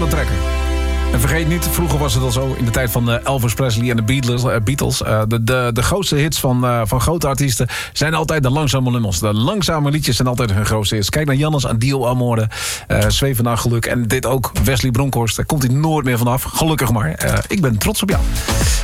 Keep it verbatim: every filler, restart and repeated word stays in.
langzame trekker. En vergeet niet, vroeger was het al zo, in de tijd van uh, Elvis Presley en de Beatles. Uh, Beatles uh, de, de, de grootste hits van, uh, van grote artiesten zijn altijd de langzame nummers. De langzame liedjes zijn altijd hun grootste hits. Kijk naar Jannes, Adil Amore, uh, Zweven naar geluk. En dit ook, Wesley Bronkhorst. Daar komt hij nooit meer vanaf. Gelukkig maar. Uh, ik ben trots op jou.